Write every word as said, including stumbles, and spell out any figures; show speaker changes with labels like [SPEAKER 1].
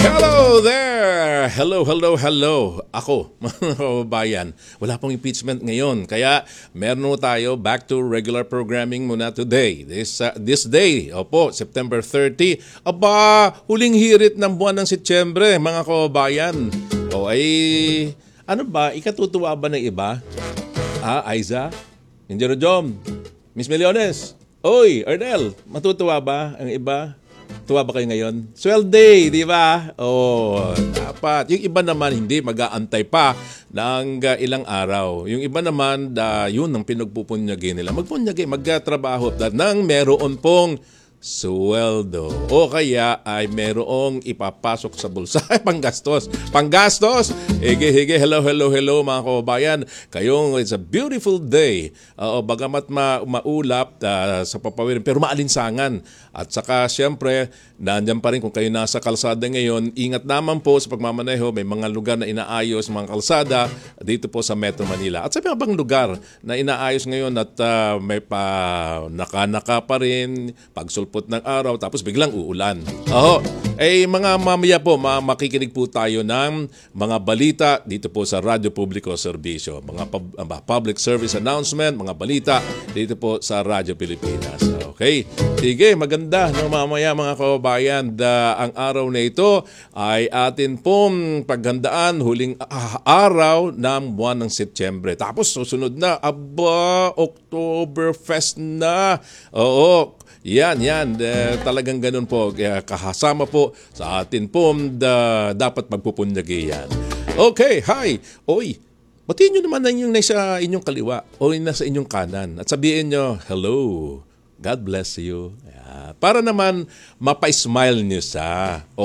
[SPEAKER 1] Hello there! Hello, hello, hello. Ako, mga kababayan, wala pong impeachment ngayon. Kaya meron tayo back to regular programming muna today. This, uh, this day, opo, September thirty. Aba, huling hirit ng buwan ng Setyembre, mga kababayan. O ay, ano ba, ikatutuwa ba ng iba? Ah, Aiza? Engineer Jom? Miss Meliones? Oy, Ardel, matutuwa ba ang iba? Tuwa ba kayo ngayon? Swell day, di ba? Oh, dapat. Yung iba naman hindi mag-aantay pa ng uh, ilang araw. Yung iba naman, uh, yun ang pinagpupunyagi nila. Magpunyagi, magtrabaho nang meron pong sweldo. O kaya ay merong ipapasok sa bulsa. Panggastos. Panggastos! Hige, hige, hello, hello, hello mga kababayan. Kayong, it's a beautiful day. Uh, bagamat ma maulap uh, sa papawirin, pero maalinsangan. At saka, siyempre, nandiyan pa rin kung kayo nasa kalsada ngayon, ingat naman po sa pagmamaneho. May mga lugar na inaayos, mga kalsada, dito po sa Metro Manila. At sa mga bang lugar na inaayos ngayon at uh, may pa naka-naka pa rin, pagsulpot ng araw, tapos biglang uulan. Oho, eh mga mamaya po, makikinig po tayo ng mga balita dito po sa Radyo Publiko Serbisyo. Mga pub public service announcement, mga balita dito po sa Radyo Pilipinas. Okay? Sige, maganda no, mamaya mga kababayan. Da, ang araw na ito ay atin pong paghandaan huling uh, araw ng buwan ng Setyembre. Tapos susunod na, aba, Oktoberfest na. Oo, yan, yan. Uh, talagang ganun po. Uh, kahasama po sa atin po da, dapat magpupunyagi yan. Okay, hi. Oy, batiin nyo naman na yung nasa inyong kaliwa o nasa inyong kanan. At sabihin nyo, hello. God bless you. Yeah. Para naman mapa-smile nyo sa